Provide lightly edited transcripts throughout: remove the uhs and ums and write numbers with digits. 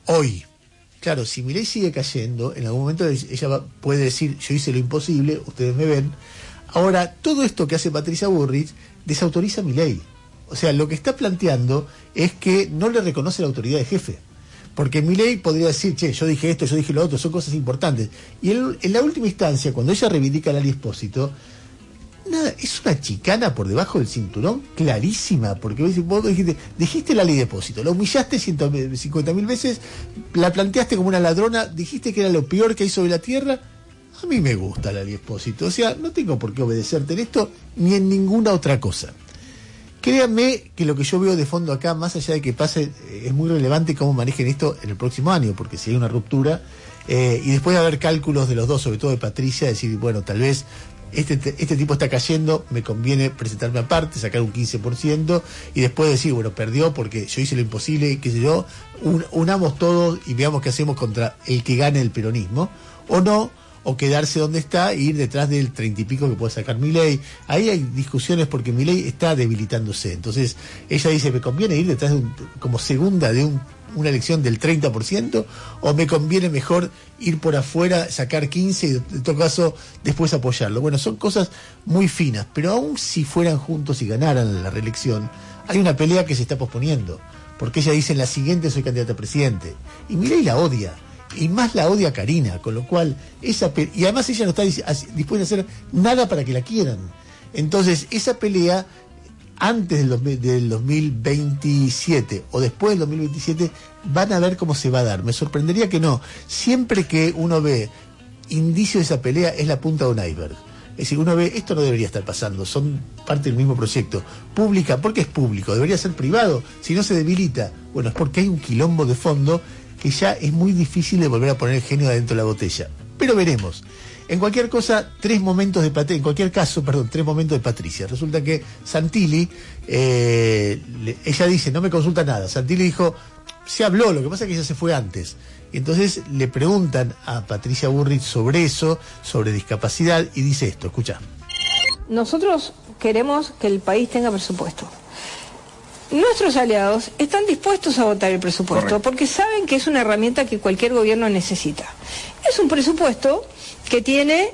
hoy. Claro, si Milei sigue cayendo, en algún momento ella puede decir, yo hice lo imposible, ustedes me ven. Ahora, todo esto que hace Patricia Bullrich desautoriza a Milei. O sea, lo que está planteando es que no le reconoce la autoridad de jefe. Porque Milei podría decir, che, yo dije esto, yo dije lo otro, son cosas importantes. Y en la última instancia, cuando ella reivindica a Lali Espósito, nada, es una chicana por debajo del cinturón clarísima, porque vos dijiste la ley de depósito, la humillaste 50.000 veces, la planteaste como una ladrona, dijiste que era lo peor que hay sobre la tierra. A mí me gusta la ley de depósito, o sea, no tengo por qué obedecerte en esto ni en ninguna otra cosa. Créanme que lo que yo veo de fondo acá, más allá de que pase, es muy relevante cómo manejen esto en el próximo año, porque si hay una ruptura, y después de haber cálculos de los dos, sobre todo de Patricia, decir, bueno, tal vez este tipo está cayendo, me conviene presentarme aparte, sacar un 15%, y después decir, bueno, perdió porque yo hice lo imposible, qué sé yo, unamos todos y veamos qué hacemos contra el que gane el peronismo, o no, o quedarse donde está e ir detrás del 30 y pico que puede sacar Milei. Ahí hay discusiones porque Milei está debilitándose. Entonces, ella dice, ¿me conviene ir detrás como segunda de una elección del 30%? ¿O me conviene mejor ir por afuera, sacar 15 y en todo caso después apoyarlo? Bueno, son cosas muy finas, pero aún si fueran juntos y ganaran la reelección, hay una pelea que se está posponiendo. Porque ella dice, en la siguiente soy candidata a presidente. Y Milei la odia. Y más la odia Karina, con lo cual y además ella no está dispuesta a hacer nada para que la quieran. Entonces esa pelea antes del 2027 o después del 2027 van a ver cómo se va a dar. Me sorprendería que no. Siempre que uno ve indicios de esa pelea es la punta de un iceberg. Es decir, uno ve, esto no debería estar pasando, son parte del mismo proyecto. Pública, ¿por qué es público? Debería ser privado, si no se debilita. Bueno, es porque hay un quilombo de fondo que ya es muy difícil de volver a poner el genio adentro de la botella. Pero veremos. En cualquier cosa, tres momentos de Patricia. Resulta que Santilli, ella dice, no me consulta nada. Santilli dijo, se habló, lo que pasa es que ella se fue antes. Y entonces le preguntan a Patricia Bullrich sobre eso, sobre discapacidad, y dice esto, escucha. Nosotros queremos que el país tenga presupuesto. Nuestros aliados están dispuestos a votar el presupuesto. Correcto. Porque saben que es una herramienta que cualquier gobierno necesita. Es un presupuesto que tiene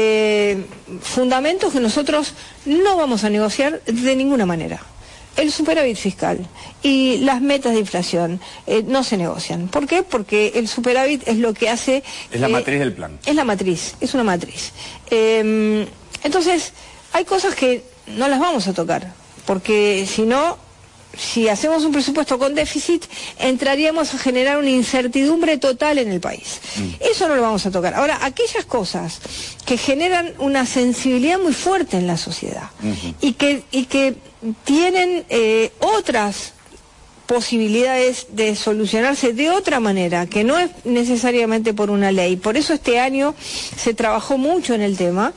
fundamentos que nosotros no vamos a negociar de ninguna manera. El superávit fiscal y las metas de inflación no se negocian. ¿Por qué? Porque el superávit es lo que hace... Es la matriz del plan. Es la matriz, es una matriz. Entonces, hay cosas que no las vamos a tocar, porque si no... Si hacemos un presupuesto con déficit, entraríamos a generar una incertidumbre total en el país. Eso no lo vamos a tocar. Ahora, aquellas cosas que generan una sensibilidad muy fuerte en la sociedad y que tienen otras posibilidades de solucionarse de otra manera, que no es necesariamente por una ley. Por eso este año se trabajó mucho en el tema.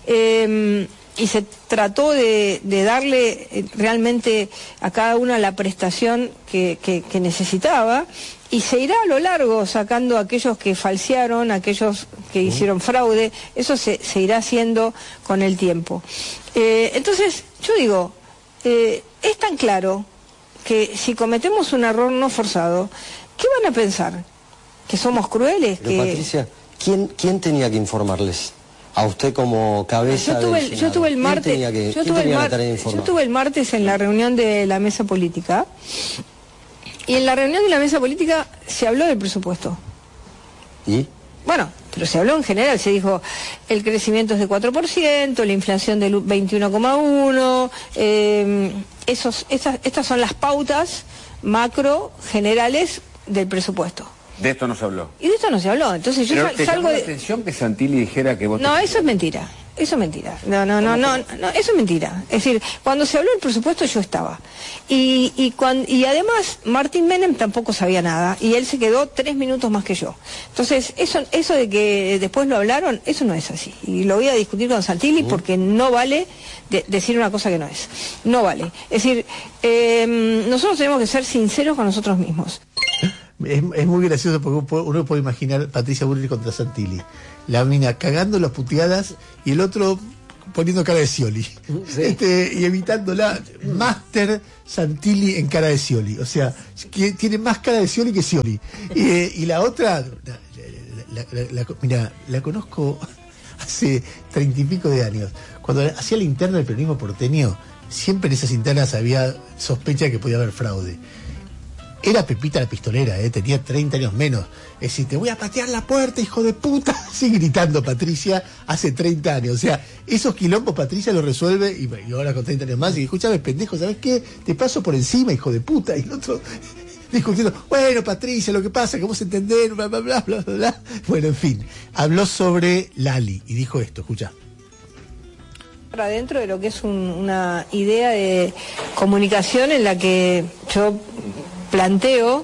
Y se trató de darle realmente a cada una la prestación que necesitaba, y se irá a lo largo sacando a aquellos que falsearon, a aquellos que hicieron fraude. Eso se irá haciendo con el tiempo. Entonces, yo digo, es tan claro que si cometemos un error no forzado, ¿qué van a pensar? ¿Que somos crueles? Pero Patricia, ¿quién tenía que informarles? A usted como cabeza yo tuve el martes en la reunión de la mesa política, y en la reunión de la mesa política se habló del presupuesto. ¿Y? Bueno, pero se habló en general, se dijo el crecimiento es de 4%, la inflación del 21,1%, estas son las pautas macro generales del presupuesto. De esto no se habló. Y de esto no se habló. Entonces yo ¿te llamó la atención que Santilli dijera que vos... No, eso es mentira. Eso es mentira. No, eso es mentira. Es decir, cuando se habló del presupuesto yo estaba. Y además Martín Menem tampoco sabía nada, y él se quedó 3 minutos más que yo. Entonces, eso de que después lo hablaron, eso no es así. Y lo voy a discutir con Santilli porque no vale decir una cosa que no es. No vale. Es decir, nosotros tenemos que ser sinceros con nosotros mismos. Es muy gracioso porque uno puede imaginar Patricia Bullrich contra Santilli. La mina cagando las puteadas y el otro poniendo cara de Scioli. Sí. Y evitándola, Master Santilli en cara de Scioli. O sea, que tiene más cara de Scioli que Scioli. Y la otra, mira, la conozco hace 30 y pico de años. Cuando hacía la interna del peronismo porteño, siempre en esas internas había sospecha de que podía haber fraude. Era Pepita la pistolera, tenía 30 años menos. Es decir, te voy a patear la puerta, hijo de puta. Sigue gritando Patricia hace 30 años. O sea, esos quilombos Patricia los resuelve y ahora con 30 años más. Y escúchame, pendejo, ¿sabes qué? Te paso por encima, hijo de puta. Y el otro discutiendo, bueno, Patricia, lo que pasa, que vos entendés, bla, bla, bla, bla, bla. Bueno, en fin, habló sobre Lali y dijo esto, escuchá. Dentro de lo que es una idea de comunicación en la que yo planteo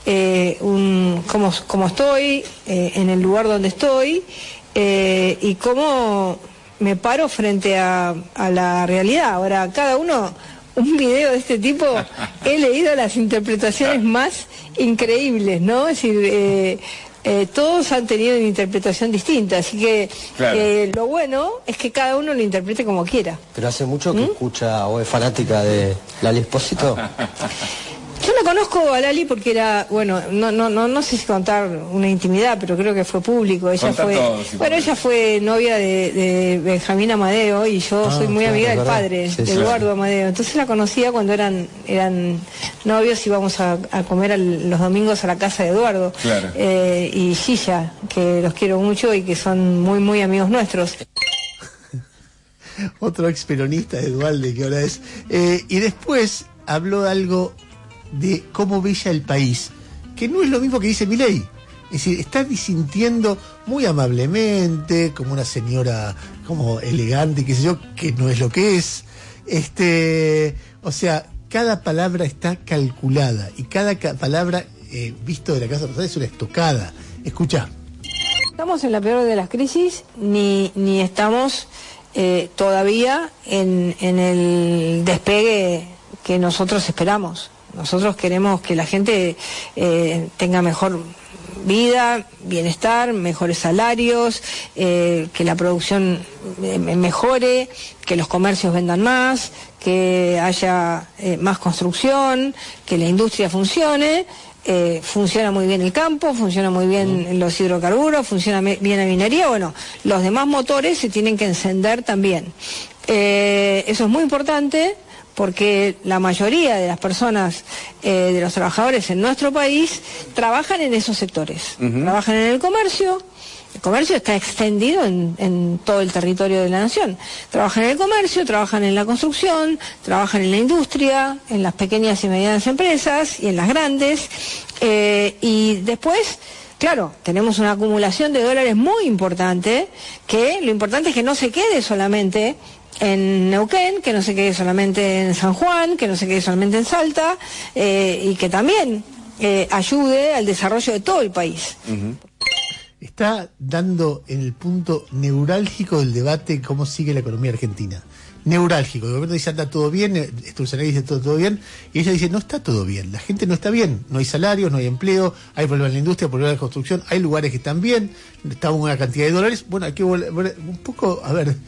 cómo estoy, en el lugar donde estoy, y cómo me paro frente a la realidad. Ahora, cada uno, un video de este tipo, he leído las interpretaciones más increíbles, ¿no? Es decir, todos han tenido una interpretación distinta, así que claro. Lo bueno es que cada uno lo interprete como quiera. ¿Pero hace mucho que escucha o es fanática de Lali Espósito? Yo no conozco a Lali porque era, bueno, no sé si contar una intimidad, pero creo que fue público. Ella fue, ella fue novia de Benjamín Amadeo y yo soy muy amiga del padre, de Eduardo Amadeo. Entonces la conocía cuando eran novios, íbamos a comer los domingos a la casa de Eduardo. Claro. Y Gilla, que los quiero mucho y que son muy, muy amigos nuestros. Otro ex peronista de Dualde, que ahora es. Y después habló algo de cómo veía el país, que no es lo mismo que dice Milei. Es decir, está disintiendo muy amablemente, como una señora como elegante, qué sé yo, que no es lo que es. O sea, cada palabra está calculada y cada palabra, visto de la Casa Rosada, es una estocada. Escucha. Estamos en la peor de las crisis, ni estamos todavía en el despegue que nosotros esperamos. Nosotros queremos que la gente tenga mejor vida, bienestar, mejores salarios, que la producción mejore, que los comercios vendan más, que haya más construcción, que la industria funcione. Funciona muy bien el campo, funciona muy bien los hidrocarburos, funciona bien la minería. Bueno, los demás motores se tienen que encender también. Eso es muy importante, porque la mayoría de las personas, de los trabajadores en nuestro país, trabajan en esos sectores. Trabajan en el comercio está extendido en todo el territorio de la nación. Trabajan en el comercio, trabajan en la construcción, trabajan en la industria, en las pequeñas y medianas empresas y en las grandes. Y después, claro, tenemos una acumulación de dólares muy importante, que lo importante es que no se quede solamente en Neuquén, que no se quede solamente en San Juan, que no se quede solamente en Salta, y que también ayude al desarrollo de todo el país. Está dando en el punto neurálgico del debate cómo sigue la economía argentina. Neurálgico. El gobierno dice anda todo bien, Sturzenegger dice todo bien, y ella dice no está todo bien, la gente no está bien, no hay salarios, no hay empleo, hay problemas en la industria, problemas en la construcción, hay lugares que están bien, está una cantidad de dólares. Bueno, hay que volver un poco, a ver,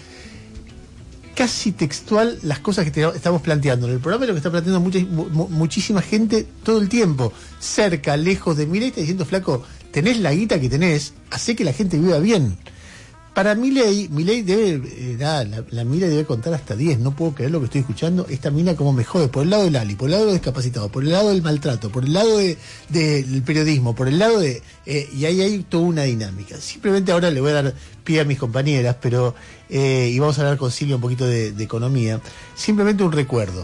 casi textual las cosas que estamos planteando en el programa, y lo que está planteando muchísima gente todo el tiempo, cerca, lejos de Milei, está diciendo, flaco, tenés la guita que tenés, hacé que la gente viva bien. Para Milei debe, la mina debe contar hasta 10, no puedo creer lo que estoy escuchando, esta mina como me jode, por el lado del Ali, por el lado de los discapacitados, por el lado del maltrato, por el lado del periodismo, por el lado de... y ahí hay toda una dinámica. Simplemente ahora le voy a dar pie a mis compañeras, pero y vamos a hablar con Silvia un poquito de economía. Simplemente un recuerdo.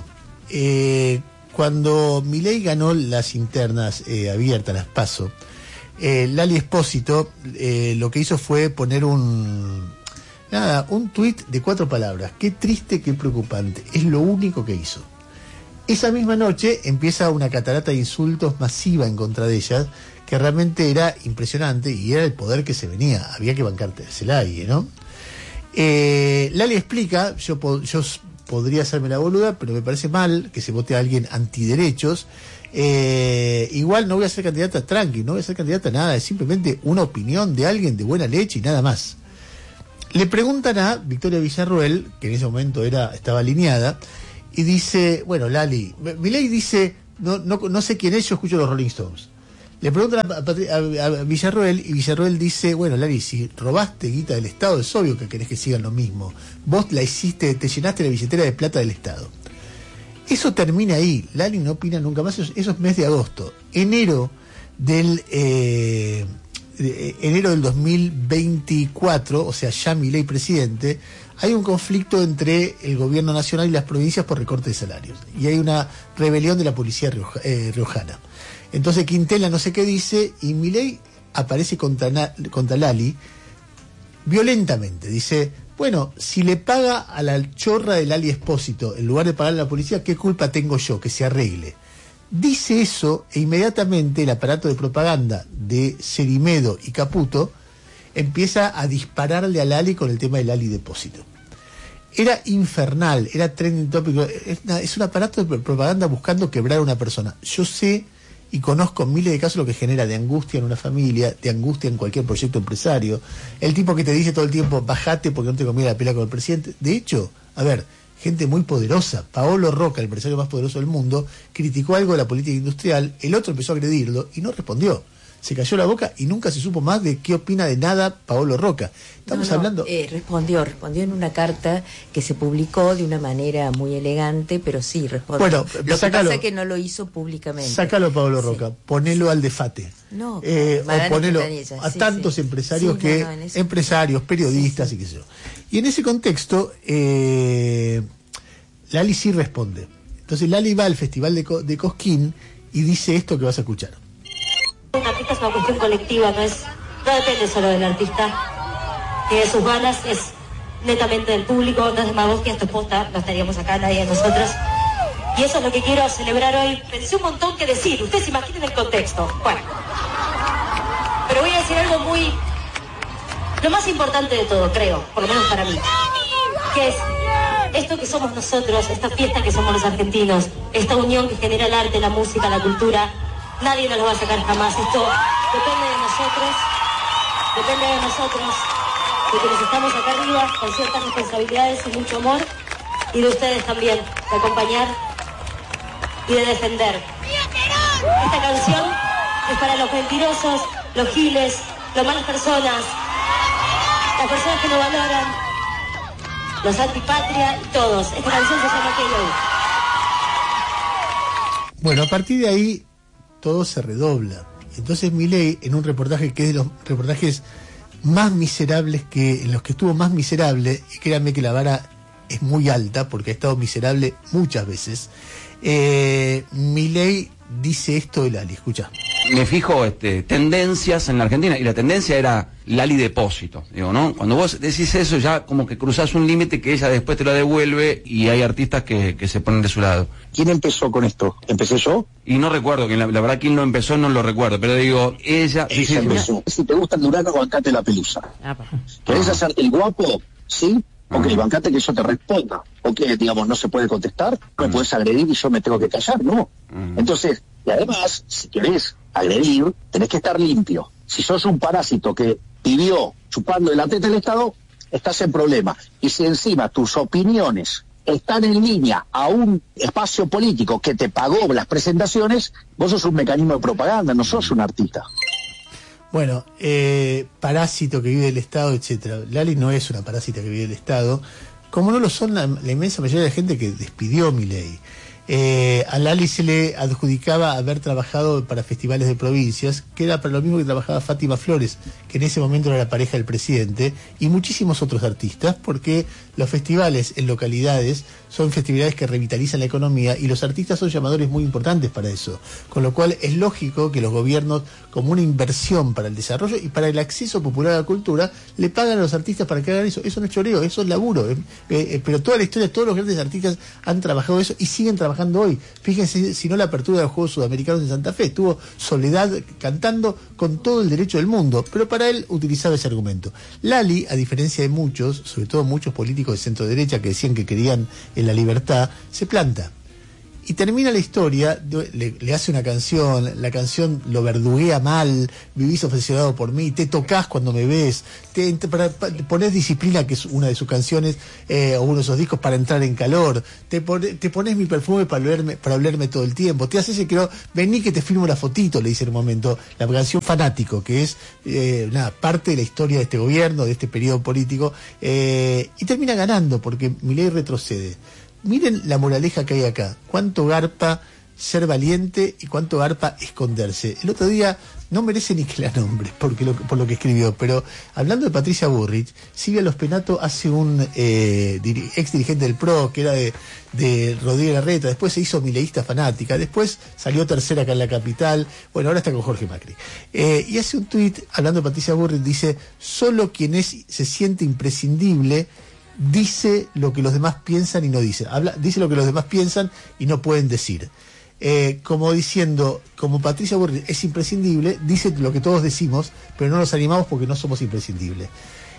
Cuando Milei ganó las internas abiertas, las PASO, Lali Espósito lo que hizo fue poner un tuit de 4 palabras. Qué triste, qué preocupante. Es lo único que hizo. Esa misma noche empieza una catarata de insultos masiva en contra de ellas, que realmente era impresionante, y era el poder que se venía. Había que bancársela ahí, ¿no? Lali explica, yo podría hacerme la boluda, pero me parece mal que se vote a alguien antiderechos. Igual no voy a ser candidata tranqui, no voy a ser candidata a nada, es simplemente una opinión de alguien de buena leche y nada más. Le preguntan a Victoria Villarroel, que en ese momento estaba alineada, y dice, bueno, Lali, Milei dice, no sé quién es, yo escucho los Rolling Stones. Le preguntan a Villarroel, y Villarroel dice, bueno, Lali, si robaste guita del Estado, es obvio que querés que sigan lo mismo. Vos la hiciste, te llenaste la billetera de plata del Estado. Eso termina ahí. Lali no opina nunca más. Eso es mes de agosto. Enero del 2024, o sea, ya Milei presidente, hay un conflicto entre el gobierno nacional y las provincias por recorte de salarios. Y hay una rebelión de la policía riojana. Entonces Quintela no sé qué dice, y Milei aparece contra Lali violentamente. Dice, bueno, si le paga a la chorra de Lali Espósito en lugar de pagarle a la policía, ¿qué culpa tengo yo? Que se arregle. Dice eso e inmediatamente el aparato de propaganda de Cerimedo y Caputo empieza a dispararle a Lali con el tema del Lali Depósito. Era infernal, era trending topic, es un aparato de propaganda buscando quebrar a una persona. Yo sé y conozco miles de casos lo que genera de angustia en una familia, de angustia en cualquier proyecto empresario. El tipo que te dice todo el tiempo, bajate porque no te conviene la pelea con el presidente. De hecho, a ver, gente muy poderosa, Paolo Roca, el empresario más poderoso del mundo, criticó algo de la política industrial, el otro empezó a agredirlo y no respondió. Se cayó la boca y nunca se supo más de qué opina de nada Paolo Roca. Estamos hablando... Respondió en una carta que se publicó de una manera muy elegante, pero sí respondió. Bueno, lo que pasa es que no lo hizo públicamente. Sácalo, Paolo Roca, ponelo al Defate. No, o ponelo a tantos empresarios empresarios, periodistas y qué sé yo. Y en ese contexto, Lali sí responde. Entonces Lali va al Festival de Cosquín y dice esto que vas a escuchar. Un artista es una cuestión colectiva, no depende solo del artista ni de sus ganas, es netamente del público, no es demagogia, esto es posta, no estaríamos acá nadie de nosotros. Y eso es lo que quiero celebrar hoy. Pensé un montón que decir, ustedes se imaginen el contexto. Bueno, pero voy a decir algo lo más importante de todo, creo, por lo menos para mí, que es esto que somos nosotros, esta fiesta que somos los argentinos, esta unión que genera el arte, la música, la cultura. Nadie nos lo va a sacar jamás. Esto depende de nosotros, de quienes estamos acá arriba con ciertas responsabilidades y mucho amor, y de ustedes también, de acompañar y de defender. Esta canción es para los mentirosos, los giles, las malas personas, las personas que no valoran, los antipatria y todos. Esta canción se llama K.O. Bueno, a partir de ahí todo se redobla. Entonces Milei, en un reportaje que es de los reportajes más miserables, en los que estuvo más miserable, y créanme que la vara es muy alta porque ha estado miserable muchas veces, Milei dice esto de Lali, escucha. Me fijo tendencias en la Argentina, y la tendencia era Lali Depósito, digo, ¿no? Cuando vos decís eso, ya como que cruzás un límite que ella después te lo devuelve, y hay artistas que se ponen de su lado. ¿Quién empezó con esto? ¿Empecé yo? Y no recuerdo, la verdad quién lo empezó no lo recuerdo, pero digo, ella empezó. Si te gusta el Durazno, bancate la pelusa. ¿Querés hacerte el guapo? ¿Sí? Ok, bancate que yo te responda. Ok, digamos, no se puede contestar, me puedes agredir y yo me tengo que callar, ¿no? Entonces, y además, si querés agredir, tenés que estar limpio. Si sos un parásito que vivió chupando de la teta del Estado, estás en problema. Y si encima tus opiniones están en línea a un espacio político que te pagó las presentaciones, vos sos un mecanismo de propaganda, no sos un artista. Bueno, parásito que vive del Estado, etcétera. Lali no es una parásita que vive del Estado, como no lo son la inmensa mayoría de la gente que despidió Milei. A Lali se le adjudicaba haber trabajado para festivales de provincias, que era para lo mismo que trabajaba Fátima Flores, que en ese momento era la pareja del presidente, y muchísimos otros artistas, porque los festivales en localidades son festivales que revitalizan la economía, y los artistas son llamadores muy importantes para eso, con lo cual es lógico que los gobiernos, como una inversión para el desarrollo y para el acceso popular a la cultura, le pagan a los artistas para que hagan eso. Eso no es choreo, eso es laburo, pero toda la historia, todos los grandes artistas han trabajado eso y siguen trabajando hoy. Fíjense, si no, la apertura de los Juegos Sudamericanos de Santa Fe, estuvo Soledad cantando con todo el derecho del mundo, pero para él utilizaba ese argumento. Lali, a diferencia de muchos, sobre todo muchos políticos de centro derecha que decían que querían en la libertad, se planta Y termina la historia, le hace una canción, la canción lo verduguea mal, vivís obsesionado por mí, te tocas cuando me ves, ponés Disciplina, que es una de sus canciones, o uno de esos discos, para entrar en calor, te pones mi perfume para olerme todo el tiempo, te haces que vení que te filmo la fotito, le dice en un momento, la canción Fanático, que es parte de la historia de este gobierno, de este periodo político, y termina ganando, porque Milei retrocede. Miren la moraleja que hay acá. Cuánto garpa ser valiente y cuánto garpa esconderse. El otro día, no merece ni que la nombre por lo que escribió, pero hablando de Patricia Bullrich, Silvia Lospenato hace un ex dirigente del PRO, que era de Rodríguez Larreta, después se hizo mileísta fanática, después salió tercera acá en la capital, bueno, ahora está con Jorge Macri. Y hace un tuit, hablando de Patricia Bullrich, dice, solo quien se siente imprescindible dice lo que los demás piensan y no dice. Dice lo que los demás piensan y no pueden decir. Como diciendo, como Patricia Bullrich es imprescindible, dice lo que todos decimos, pero no nos animamos porque no somos imprescindibles.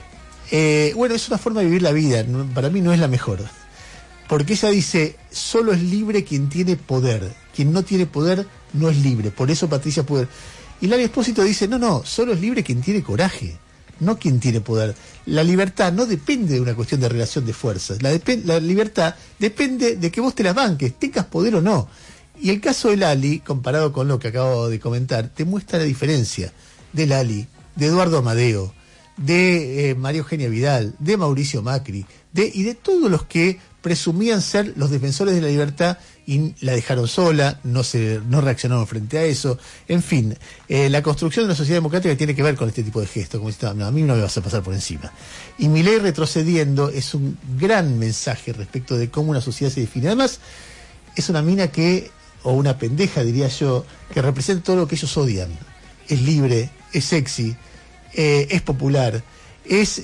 Bueno, es una forma de vivir la vida, para mí no es la mejor. Porque ella dice, solo es libre quien tiene poder. Quien no tiene poder no es libre. Por eso Patricia puede. Y Lali Espósito dice, no, solo es libre quien tiene coraje, no quien tiene poder. La libertad no depende de una cuestión de relación de fuerzas. La libertad depende de que vos te las banques, tengas poder o no. Y el caso de Lali, comparado con lo que acabo de comentar, te muestra la diferencia de Lali, de Eduardo Amadeo, de María Eugenia Vidal, de Mauricio Macri, y de todos los que presumían ser los defensores de la libertad y la dejaron sola, no reaccionaron frente a eso. En fin, la construcción de una sociedad democrática tiene que ver con este tipo de gestos, como diciendo, a mí no me vas a pasar por encima. Y Milei retrocediendo es un gran mensaje respecto de cómo una sociedad se define. Además, es una mina o una pendeja, diría yo, que representa todo lo que ellos odian. Es libre, es sexy, es popular, es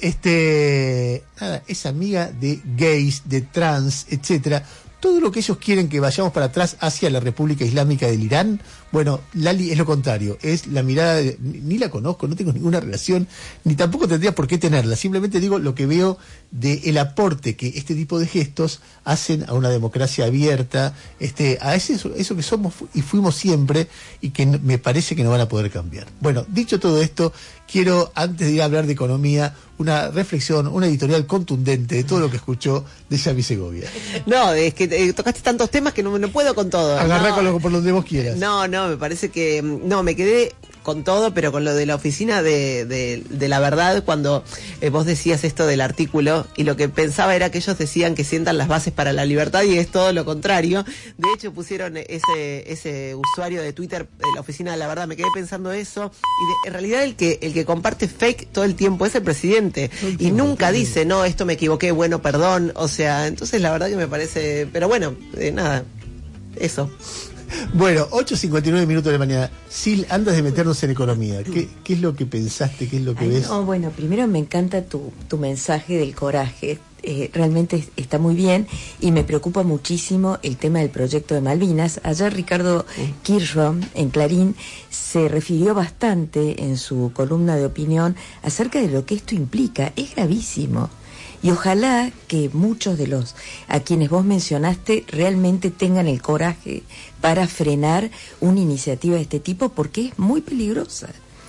es amiga de gays, de trans, etcétera. Todo lo que ellos quieren que vayamos para atrás hacia la República Islámica del Irán, bueno, Lali es lo contrario, es la mirada ni la conozco, no tengo ninguna relación, ni tampoco tendría por qué tenerla, simplemente digo lo que veo del aporte que este tipo de gestos hacen a una democracia abierta, a eso que somos y fuimos siempre, y que me parece que no van a poder cambiar. Bueno, dicho todo esto, quiero, antes de ir a hablar de economía, una reflexión, una editorial contundente de todo lo que escuchó de Yami Segovia. No, es que tocaste tantos temas que no puedo con todo. Agarrá por donde vos quieras. No, me parece que... No, me quedé con todo, pero con lo de la oficina de la verdad, cuando vos decías esto del artículo, y lo que pensaba era que ellos decían que sientan las bases para la libertad, y es todo lo contrario. De hecho, pusieron ese usuario de Twitter de la oficina de la verdad, me quedé pensando eso, y en realidad el que comparte fake todo el tiempo es el presidente, y nunca dice, no, esto me equivoqué, bueno, perdón, o sea, entonces la verdad que me parece, pero bueno, nada, eso. Bueno, 8:59 minutos de la mañana. Sil, antes de meternos en economía, ¿qué es lo que pensaste? ¿Qué es lo que ves? No, bueno, primero me encanta tu mensaje del coraje. Realmente está muy bien, y me preocupa muchísimo el tema del proyecto de Malvinas. Ayer Ricardo Kirchhoff en Clarín se refirió bastante en su columna de opinión acerca de lo que esto implica. Es gravísimo. Y ojalá que muchos de los a quienes vos mencionaste realmente tengan el coraje para frenar una iniciativa de este tipo, porque es muy peligrosa,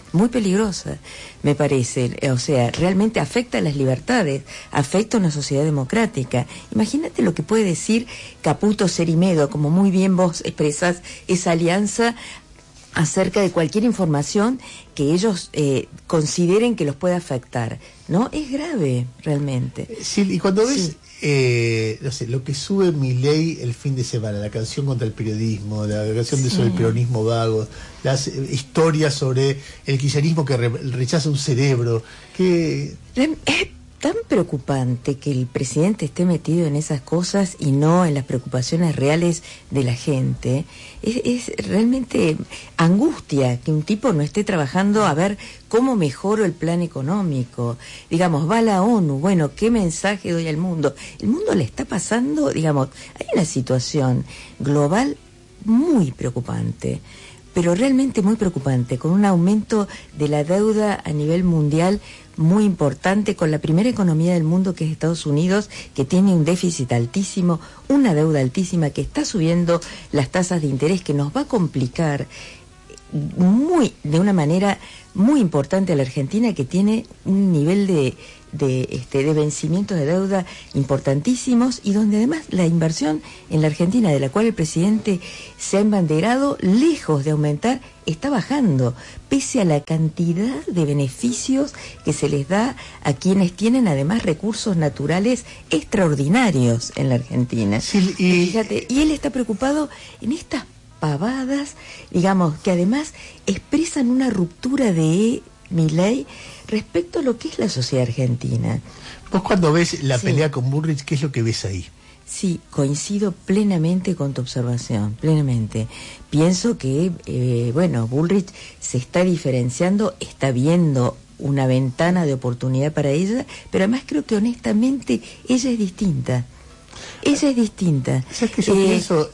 me parece. O sea, realmente afecta a las libertades, afecta a una sociedad democrática. Imagínate lo que puede decir Caputo Cerimedo, como muy bien vos expresás esa alianza, acerca de cualquier información que ellos consideren que los pueda afectar, ¿no? Es grave, realmente. Sí, y cuando ves, no sé, lo que sube Milei el fin de semana, la canción contra el periodismo, la canción sobre el peronismo vago, las historias sobre el kirchnerismo que rechaza un cerebro, que... Tan preocupante que el presidente esté metido en esas cosas y no en las preocupaciones reales de la gente. Es realmente angustia que un tipo no esté trabajando a ver cómo mejoro el plan económico. Digamos, va a la ONU, bueno, ¿qué mensaje doy al mundo? El mundo le está pasando, digamos, hay una situación global muy preocupante, pero realmente muy preocupante, con un aumento de la deuda a nivel mundial muy importante con la primera economía del mundo, que es Estados Unidos, que tiene un déficit altísimo, una deuda altísima, que está subiendo las tasas de interés, que nos va a complicar de una manera muy importante a la Argentina, que tiene un nivel de vencimientos de deuda importantísimos, y donde además la inversión en la Argentina, de la cual el presidente se ha embanderado, lejos de aumentar, está bajando, pese a la cantidad de beneficios que se les da a quienes tienen además recursos naturales extraordinarios en la Argentina. Sí, Fíjate, y él está preocupado en estas pavadas, digamos, que además expresan una ruptura de Milei respecto a lo que es la sociedad argentina. Vos cuando ves la pelea con Bullrich, ¿qué es lo que ves ahí? Sí, coincido plenamente con tu observación, plenamente. Pienso que, Bullrich se está diferenciando, está viendo una ventana de oportunidad para ella, pero además creo que honestamente ella es distinta. Ella es distinta. ¿Sabes qué yo pienso?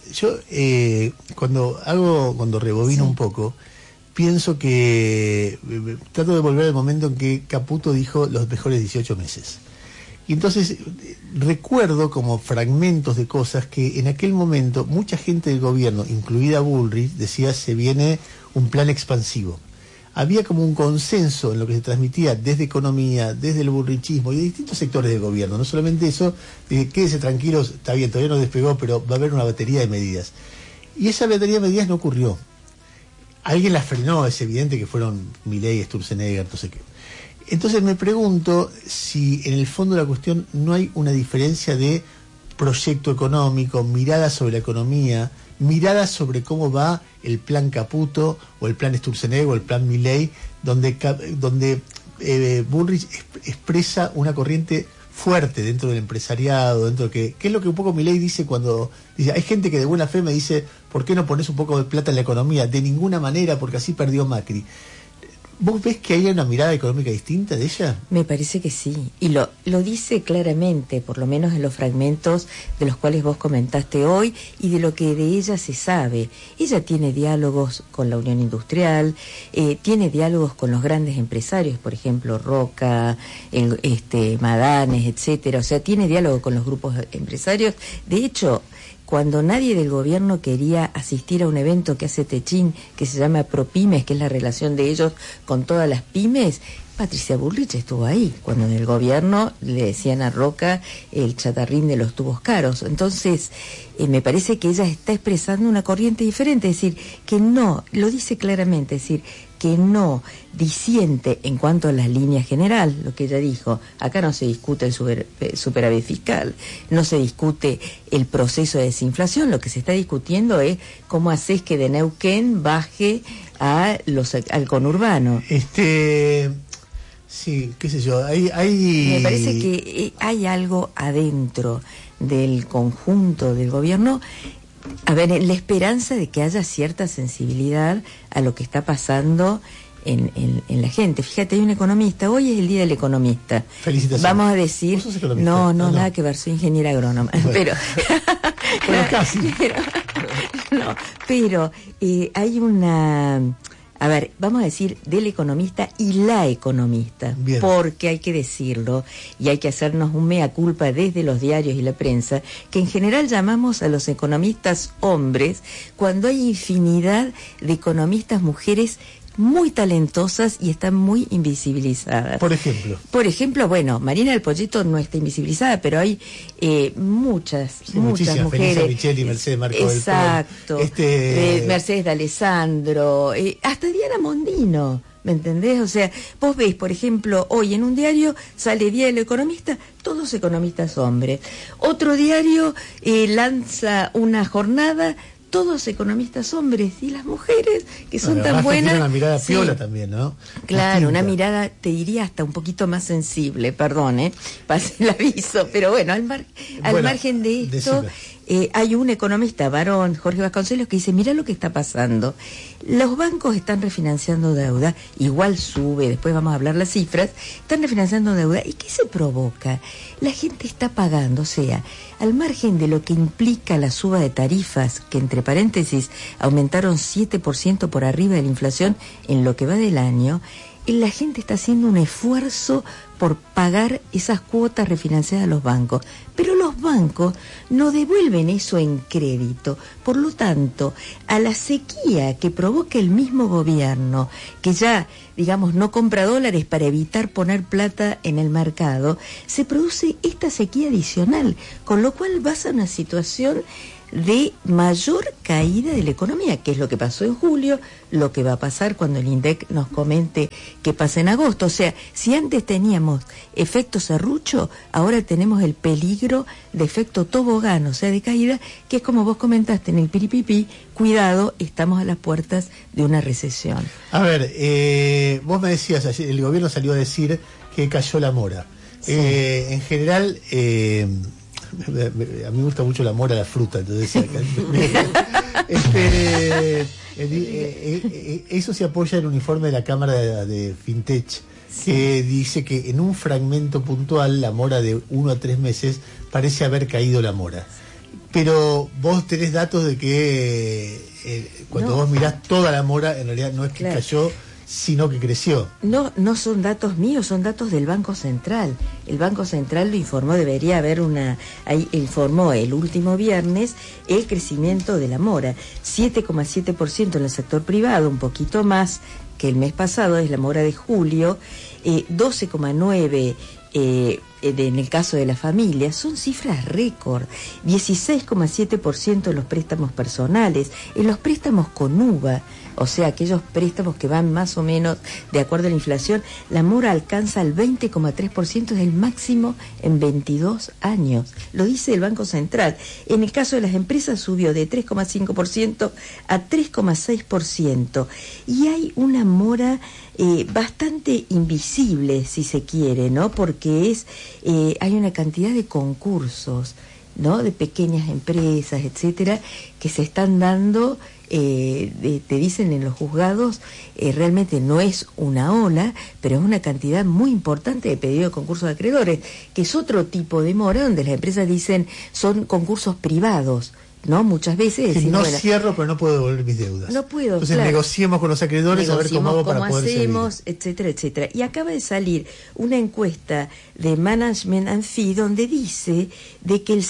Cuando rebobino un poco, pienso que trato de volver al momento en que Caputo dijo los mejores 18 meses. Y entonces recuerdo como fragmentos de cosas que en aquel momento mucha gente del gobierno, incluida Bullrich, decía se viene un plan expansivo. Había como un consenso en lo que se transmitía desde economía, desde el bullrichismo y de distintos sectores del gobierno. No solamente eso, quédese tranquilos, está bien, todavía no despegó, pero va a haber una batería de medidas. Y esa batería de medidas no ocurrió. Alguien las frenó, es evidente que fueron Milei, Sturzenegger, no sé qué. Entonces me pregunto si en el fondo de la cuestión no hay una diferencia de proyecto económico, mirada sobre la economía, mirada sobre cómo va el plan Caputo o el plan Sturzenegger o el plan Milei, donde Bullrich expresa una corriente fuerte dentro del empresariado, que es lo que un poco Milei dice cuando dice, hay gente que de buena fe me dice, ¿por qué no pones un poco de plata en la economía? De ninguna manera, porque así perdió Macri. ¿Vos ves que hay una mirada económica distinta de ella? Me parece que sí, y lo dice claramente, por lo menos en los fragmentos de los cuales vos comentaste hoy y de lo que de ella se sabe. Ella tiene diálogos con la Unión Industrial, tiene diálogos con los grandes empresarios, por ejemplo, Roca, Madanes, etcétera. O sea, tiene diálogo con los grupos empresarios. De hecho, cuando nadie del gobierno quería asistir a un evento que hace Techín, que se llama ProPymes, que es la relación de ellos con todas las pymes, Patricia Bullrich estuvo ahí, cuando en el gobierno le decían a Roca el chatarrín de los tubos caros. Entonces, me parece que ella está expresando una corriente diferente, es decir, que no, lo dice claramente, es decir, que no disiente en cuanto a las líneas general, lo que ella dijo. Acá no se discute el superávit fiscal, no se discute el proceso de desinflación, lo que se está discutiendo es cómo haces que de Neuquén baje al conurbano. Sí, qué sé yo, hay... Me parece que hay algo adentro del conjunto del gobierno. A ver, la esperanza de que haya cierta sensibilidad a lo que está pasando en la gente. Fíjate, hay un economista, hoy es el Día del Economista. Felicitaciones. Vamos a decir... ¿Vos sos economista? No, nada que ver, soy ingeniera agrónoma. Bueno. Pero casi. Pero hay una... A ver, vamos a decir del economista y la economista, bien, porque hay que decirlo y hay que hacernos un mea culpa desde los diarios y la prensa, que en general llamamos a los economistas hombres cuando hay infinidad de economistas mujeres muy talentosas y están muy invisibilizadas. Por ejemplo, bueno, Marina del Pollito no está invisibilizada, pero hay muchas mujeres. Felisa Micheli, Mercedes Marco exacto, del Polo, Mercedes D'Alessandro, hasta Diana Mondino, ¿me entendés? O sea, vos veis, por ejemplo, hoy en un diario sale Día del Economista, todos economistas hombres. Otro diario lanza una jornada, todos economistas hombres, y las mujeres que son tan buenas. Tiene una mirada sí, piola también, ¿no? Claro, una mirada, te diría, hasta un poquito más sensible, perdón, pase el aviso, pero bueno, al margen de esto, hay un economista varón, Jorge Vasconcelos, que dice, mira lo que está pasando, los bancos están refinanciando deuda, igual sube, después vamos a hablar las cifras, están refinanciando deuda, ¿y qué se provoca? La gente está pagando, o sea, al margen de lo que implica la suba de tarifas, que entre paréntesis aumentaron 7% por arriba de la inflación en lo que va del año, la gente está haciendo un esfuerzo por pagar esas cuotas refinanciadas a los bancos, pero los bancos no devuelven eso en crédito. Por lo tanto, a la sequía que provoca el mismo gobierno, que ya, digamos, no compra dólares para evitar poner plata en el mercado, se produce esta sequía adicional, con lo cual vas a una situación de mayor caída de la economía, que es lo que pasó en julio, lo que va a pasar cuando el INDEC nos comente qué pasa en agosto. O sea, si antes teníamos efecto serrucho, ahora tenemos el peligro de efecto tobogán, o sea, de caída, que es como vos comentaste en el piripipí, cuidado, estamos a las puertas de una recesión. A ver, vos me decías, ayer, el gobierno salió a decir que cayó la mora. Sí. En general... a mí me gusta mucho la mora, la fruta, entonces eso se apoya en un informe de la Cámara de Fintech, que dice que en un fragmento puntual la mora de 1 a 3 meses parece haber caído la mora, pero vos tenés datos de que cuando vos mirás toda la mora en realidad no es que cayó, sino que creció. No son datos míos, son datos del Banco Central. El Banco Central lo informó, debería haber ahí informó el último viernes el crecimiento de la mora, 7,7% en el sector privado, un poquito más que el mes pasado, es la mora de julio, 12,9% en el caso de la familia, son cifras récord, 16,7% en los préstamos personales, en los préstamos con UVA, o sea, aquellos préstamos que van más o menos de acuerdo a la inflación, la mora alcanza el 20,3%, es el máximo en 22 años, lo dice el Banco Central. En el caso de las empresas subió de 3,5% a 3,6%, y hay una mora bastante invisible, si se quiere, ¿no? Porque hay una cantidad de concursos, ¿no? De pequeñas empresas, etcétera, que se están dando, te dicen en los juzgados, realmente no es una ola, pero es una cantidad muy importante de pedidos de concursos de acreedores, que es otro tipo de mora, donde las empresas dicen son concursos privados, ¿no? Muchas veces decir, no cierro, pero no puedo devolver mis deudas. No puedo. Entonces negociemos con los acreedores a ver cómo hago para poder hacemos, seguir, etcétera, etcétera. Y acaba de salir una encuesta de Management and Fee donde dice de que el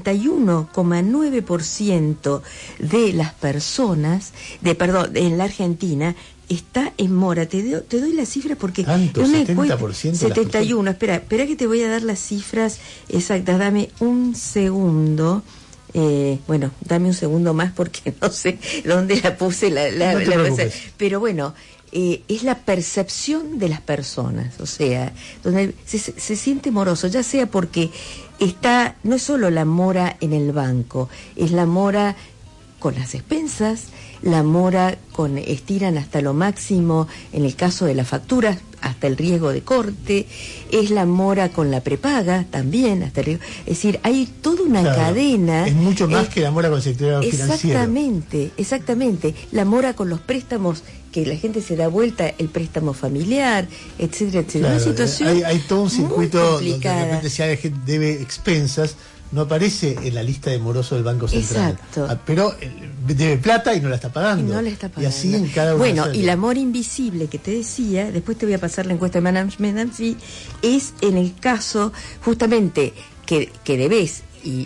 71,9% de las personas, en la Argentina está en mora. Te doy las cifras porque ¿tanto? Es una 70%. 71. Espera que te voy a dar las cifras exactas. Dame un segundo. Bueno, dame un segundo más porque no sé dónde la puse pero bueno, es la percepción de las personas, o sea, donde se siente moroso, ya sea porque no es solo la mora en el banco, es la mora con las expensas, la mora con estiran hasta lo máximo en el caso de las facturas, hasta el riesgo de corte, es la mora con la prepaga también, hasta el riesgo, es decir, hay toda una cadena. Es mucho más que la mora con el sector financiero. Exactamente, la mora con los préstamos, que la gente se da vuelta, el préstamo familiar, etcétera, etcétera. Claro, una situación hay todo un circuito donde de repente si alguien debe expensas, no aparece en la lista de moroso del Banco Central. Exacto. Pero debe plata y no la está pagando. Y así en cada uno. Bueno, y la mora invisible que te decía, después te voy a pasar la encuesta de Management and Fee, es en el caso justamente que debes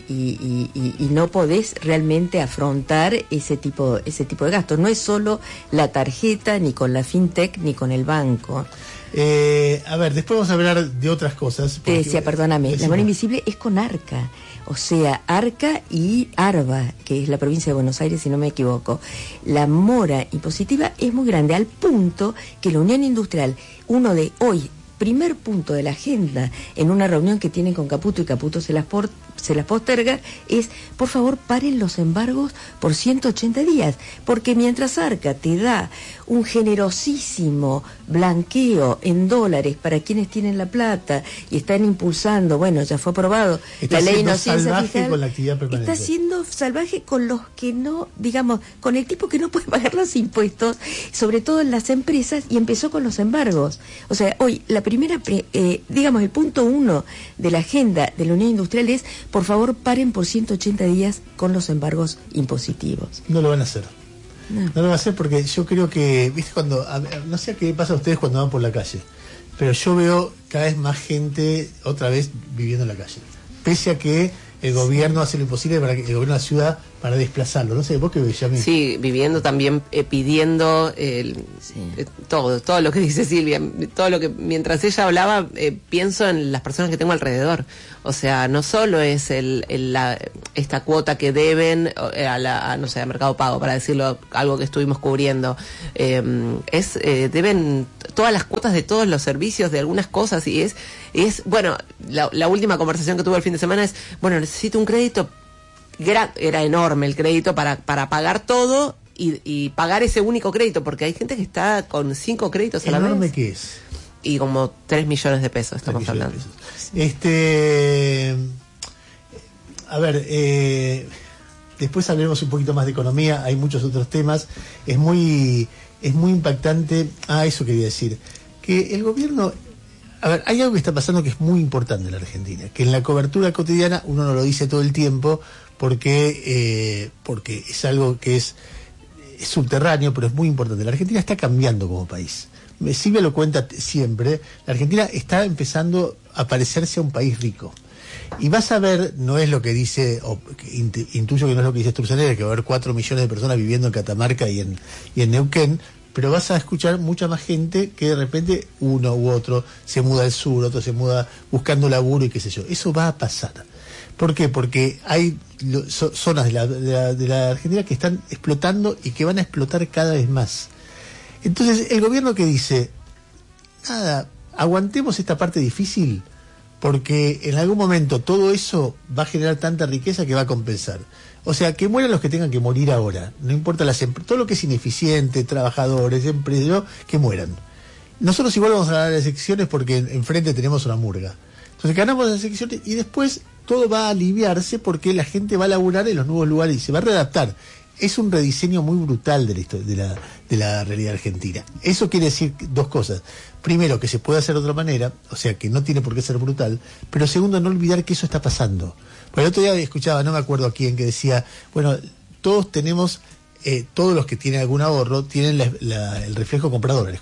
y no podés realmente afrontar ese tipo de gastos. No es solo la tarjeta, ni con la fintech, ni con el banco. A ver, después vamos a hablar de otras cosas. Te decía, perdóname, la mora invisible es con Arca, o sea, Arca y Arba, que es la provincia de Buenos Aires, si no me equivoco. La mora impositiva es muy grande, al punto que la Unión Industrial, primer punto de la agenda en una reunión que tienen con Caputo, y Caputo se las posterga, es, por favor, paren los embargos por 180 días, porque mientras Arca te da un generosísimo blanqueo en dólares para quienes tienen la plata y están impulsando, bueno, ya fue aprobado la ley de inocencia fiscal, con la actividad permanente. Está siendo salvaje con los que no, digamos, con el tipo que no puede pagar los impuestos, sobre todo en las empresas, y empezó con los embargos. O sea, hoy la primera, digamos, el punto 1 de la agenda de la Unión Industrial es, por favor, paren por 180 días con los embargos impositivos. No lo van a hacer. No lo va a hacer porque yo creo que, viste, no sé qué pasa a ustedes cuando van por la calle, pero yo veo cada vez más gente otra vez viviendo en la calle. Pese a que el gobierno hace lo imposible para que el gobierno de la ciudad para desplazarlo. No sé, vos qué ves, Yami. Sí, viviendo también, pidiendo todo lo que dice Silvia, todo lo que mientras ella hablaba, pienso en las personas que tengo alrededor. O sea, no solo es esta cuota que deben no sé, a Mercado Pago, para decirlo, algo que estuvimos cubriendo, deben todas las cuotas de todos los servicios, de algunas cosas, y es bueno, la última conversación que tuve el fin de semana es, bueno, necesito un crédito. Era enorme el crédito para pagar todo y pagar ese único crédito, porque hay gente que está con 5 créditos a la vez. ¿Enorme qué es? Y como 3 millones de pesos estamos hablando. A ver, después hablaremos un poquito más de economía, hay muchos otros temas. Es muy impactante. Eso quería decir, que el gobierno... A ver, hay algo que está pasando que es muy importante en la Argentina, que en la cobertura cotidiana uno no lo dice todo el tiempo, porque es algo que es subterráneo, pero es muy importante. La Argentina está cambiando como país. Silvia lo cuenta siempre, la Argentina está empezando a parecerse a un país rico. Y vas a ver, no es lo que dice, intuyo que no es lo que dice Sturzenegger, que va a haber 4 millones de personas viviendo en Catamarca y en Neuquén, pero vas a escuchar mucha más gente que de repente uno u otro se muda al sur, otro se muda buscando laburo y qué sé yo. Eso va a pasar. ¿Por qué? Porque hay zonas de la Argentina que están explotando y que van a explotar cada vez más. Entonces, el gobierno que dice, nada, aguantemos esta parte difícil, porque en algún momento todo eso va a generar tanta riqueza que va a compensar. O sea, que mueran los que tengan que morir ahora, no importa todo lo que es ineficiente, trabajadores, empresarios, que mueran. Nosotros igual vamos a ganar las elecciones porque enfrente tenemos una murga. Entonces ganamos las elecciones y después todo va a aliviarse porque la gente va a laburar en los nuevos lugares y se va a readaptar. Es un rediseño muy brutal de la realidad argentina. Eso quiere decir 2 cosas. Primero, que se puede hacer de otra manera, o sea, que no tiene por qué ser brutal. Pero segundo, no olvidar que eso está pasando. Por el otro día escuchaba, no me acuerdo a quién, que decía, bueno, todos tenemos, todos los que tienen algún ahorro, tienen el reflejo comprar dólares.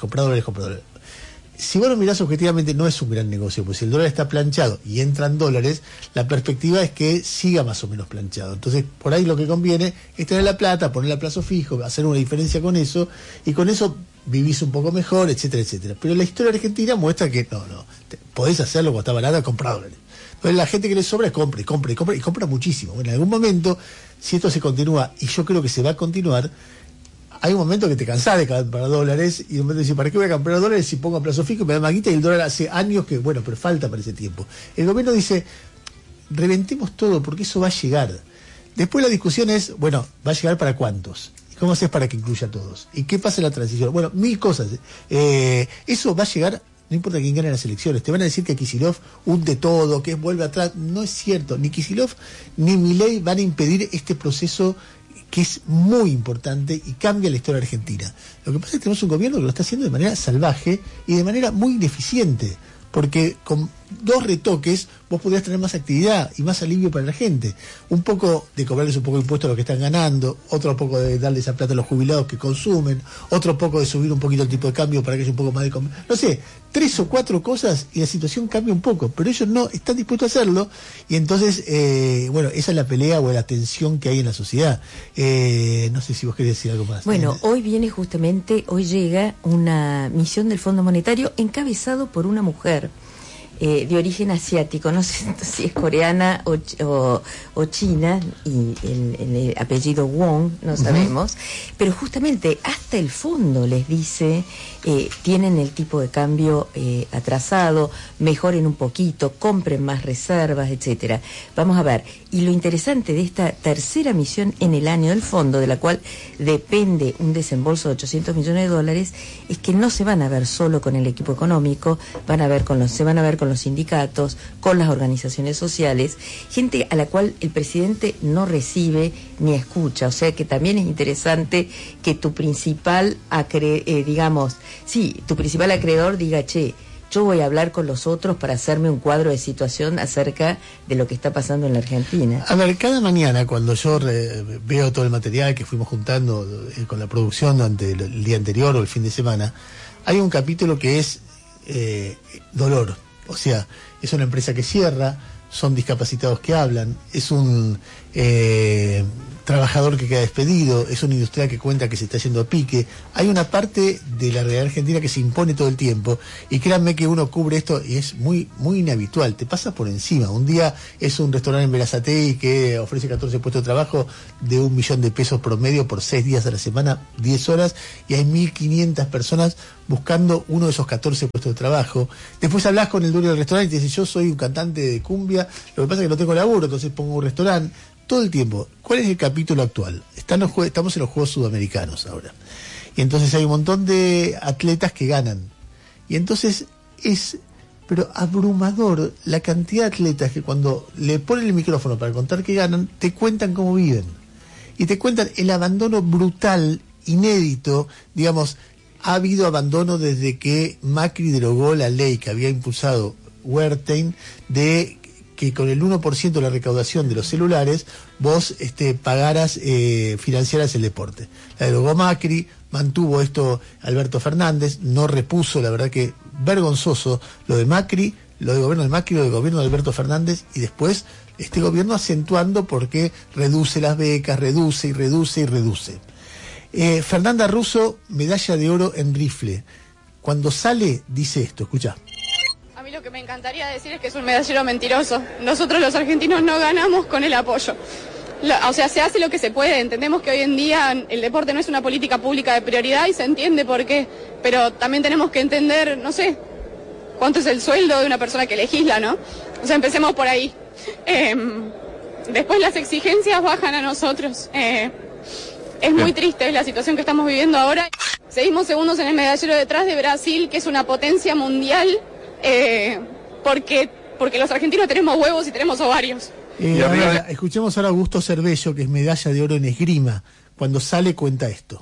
Si vos lo mirás objetivamente, no es un gran negocio, pues si el dólar está planchado y entran dólares, la perspectiva es que siga más o menos planchado. Entonces, por ahí lo que conviene es tener la plata, ponerla a plazo fijo, hacer una diferencia con eso, y con eso vivís un poco mejor, etcétera, etcétera. Pero la historia argentina muestra que podés hacerlo cuando está barato, comprar dólares. Entonces la gente que le sobra compra y compra muchísimo. Bueno, en algún momento, si esto se continúa, y yo creo que se va a continuar, hay un momento que te cansás de comprar dólares y de momento decís, ¿para qué voy a comprar dólares si pongo a plazo fijo y me da más guita? Y el dólar hace años que, bueno, pero falta para ese tiempo. El gobierno dice, reventemos todo porque eso va a llegar. Después la discusión es, bueno, ¿va a llegar para cuántos? ¿Y cómo haces para que incluya a todos? ¿Y qué pasa en la transición? Bueno, 1000 cosas. Eso va a llegar, no importa quién gane las elecciones. Te van a decir que Kicillof hunde todo, que vuelve atrás. No es cierto. Ni Kicillof ni Milei van a impedir este proceso que es muy importante y cambia la historia argentina. Lo que pasa es que tenemos un gobierno que lo está haciendo de manera salvaje y de manera muy ineficiente, porque con 2 retoques vos podrías tener más actividad y más alivio para la gente. Un poco de cobrarles un poco de impuesto a lo que están ganando, otro poco de darles esa plata a los jubilados que consumen, otro poco de subir un poquito el tipo de cambio para que haya un poco más de... No sé, 3 o 4 cosas y la situación cambia un poco, pero ellos no están dispuestos a hacerlo y entonces, bueno, esa es la pelea o la tensión que hay en la sociedad. No sé si vos querés decir algo más. Bueno, hoy llega una misión del Fondo Monetario encabezado por una mujer de origen asiático, no sé si es coreana o china, y el apellido Wong, no sabemos, pero justamente hasta el fondo les dice, tienen el tipo de cambio atrasado, mejoren un poquito, compren más reservas, etcétera. Vamos a ver, y lo interesante de esta tercera misión en el año del fondo, de la cual depende un desembolso de $800 millones, es que no se van a ver solo con el equipo económico, se van a ver con los sindicatos, con las organizaciones sociales, gente a la cual el presidente no recibe ni escucha. O sea que también es interesante que tu principal acreedor diga, che, yo voy a hablar con los otros para hacerme un cuadro de situación acerca de lo que está pasando en la Argentina. A ver, cada mañana cuando yo veo todo el material que fuimos juntando con la producción durante el día anterior o el fin de semana, hay un capítulo que es dolor. O sea, es una empresa que cierra, son discapacitados que hablan, es un trabajador que queda despedido, es un industrial que cuenta que se está yendo a pique. Hay una parte de la realidad argentina que se impone todo el tiempo, y créanme que uno cubre esto y es muy inhabitual, te pasa por encima. Un día es un restaurante en Berazategui que ofrece 14 puestos de trabajo de $1.000.000 promedio por 6 días a la semana, 10 horas, y hay 1.500 personas buscando uno de esos 14 puestos de trabajo. Después hablas con el dueño del restaurante y te dice, yo soy un cantante de cumbia, lo que pasa es que no tengo laburo, entonces pongo un restaurante. Todo el tiempo. ¿Cuál es el capítulo actual? Estamos en los Juegos Sudamericanos ahora. Y entonces hay un montón de atletas que ganan. Y entonces pero abrumador la cantidad de atletas que cuando le ponen el micrófono para contar que ganan, te cuentan cómo viven. Y te cuentan el abandono brutal, inédito, digamos, ha habido abandono desde que Macri derogó la ley que había impulsado Wertheim de que con el 1% de la recaudación de los celulares vos pagaras, financiaras el deporte. La derogó Macri, mantuvo esto Alberto Fernández, no repuso, la verdad que vergonzoso lo de Macri, lo del gobierno de Macri, lo del gobierno de Alberto Fernández, y después este gobierno acentuando porque reduce las becas, reduce. Fernanda Russo, medalla de oro en rifle. Cuando sale, dice esto, escuchá. Lo que me encantaría decir es que es un medallero mentiroso. Nosotros los argentinos no ganamos con el apoyo. O sea, se hace lo que se puede. Entendemos que hoy en día el deporte no es una política pública de prioridad y se entiende por qué. Pero también tenemos que entender, no sé, cuánto es el sueldo de una persona que legisla, ¿no? O sea, empecemos por ahí. Después las exigencias bajan a nosotros. Es muy triste la situación que estamos viviendo ahora. Seguimos segundos en el medallero detrás de Brasil, que es una potencia mundial. Porque los argentinos tenemos huevos y tenemos ovarios. Escuchemos ahora a Augusto Cervello, que es medalla de oro en esgrima. Cuando sale cuenta esto.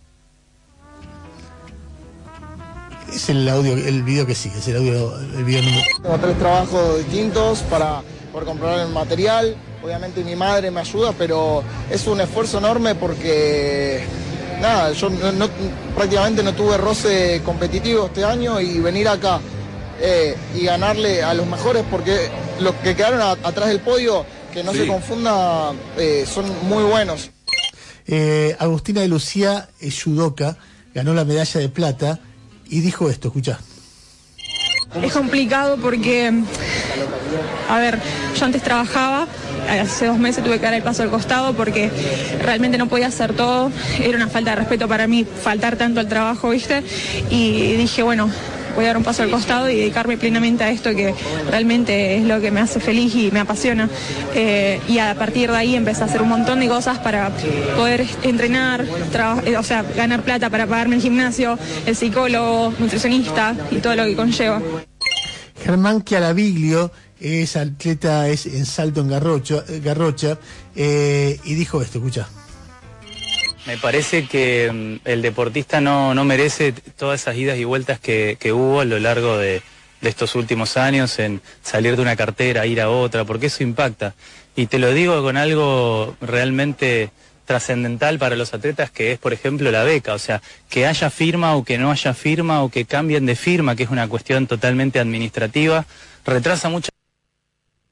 Es el audio, el video que sigue, es el video número. Tengo 3 trabajos distintos por comprar el material. Obviamente mi madre me ayuda, pero es un esfuerzo enorme porque nada, yo prácticamente no tuve roce competitivo este año, y venir acá y ganarle a los mejores, porque los que quedaron atrás del podio, que no se confunda, son muy buenos. Agustina de Lucía es judoka, ganó la medalla de plata y dijo esto, escuchá. Es complicado porque, a ver, yo antes trabajaba, hace 2 meses tuve que dar el paso al costado porque realmente no podía hacer todo, era una falta de respeto para mí faltar tanto al trabajo, ¿viste? Y dije, bueno, voy a dar un paso al costado y dedicarme plenamente a esto que realmente es lo que me hace feliz y me apasiona. Y a partir de ahí empecé a hacer un montón de cosas para poder entrenar, o sea, ganar plata para pagarme el gimnasio, el psicólogo, nutricionista y todo lo que conlleva. Germán Chiaraviglio es atleta, es en salto en Garrocha, y dijo esto, escucha. Me parece que el deportista no merece todas esas idas y vueltas que hubo a lo largo de estos últimos años, en salir de una cartera, ir a otra, porque eso impacta. Y te lo digo con algo realmente trascendental para los atletas, que es, por ejemplo, la beca. O sea, que haya firma o que no haya firma, o que cambien de firma, que es una cuestión totalmente administrativa, retrasa mucho.